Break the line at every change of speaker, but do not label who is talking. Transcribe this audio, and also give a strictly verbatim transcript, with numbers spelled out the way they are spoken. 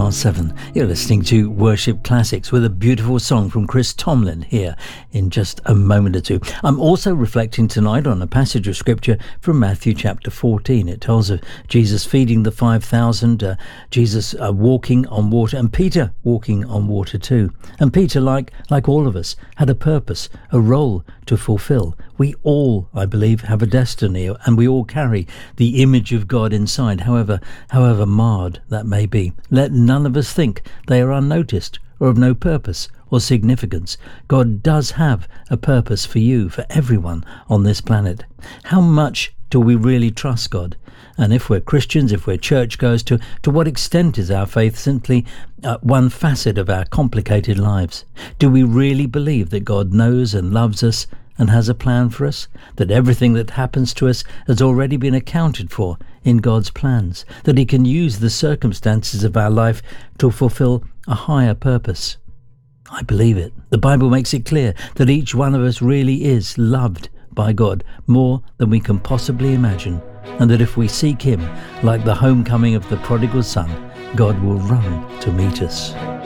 past seven. You're listening to Worship Classics with a beautiful song from Chris Tomlin here in just a moment or two. I'm also reflecting tonight on a passage of scripture from Matthew chapter fourteen. It tells of Jesus feeding the five thousand, uh, Jesus uh, walking on water, and Peter walking on water too. And Peter, like like all of us, had a purpose, a role to fulfill. We all, I believe, have a destiny, and we all carry the image of God inside, however however marred that may be. Let none of us think they are unnoticed or of no purpose or significance. God does have a purpose for you, for everyone on this planet. How much do we really trust God? And if we're Christians, if we're churchgoers, to, to what extent is our faith simply uh, one facet of our complicated lives? Do we really believe that God knows and loves us and has a plan for us, that everything that happens to us has already been accounted for in God's plans, that He can use the circumstances of our life to fulfill a higher purpose? I believe it. The Bible makes it clear that each one of us really is loved by God more than we can possibly imagine, and that if we seek Him, like the homecoming of the prodigal son, God will run to meet us.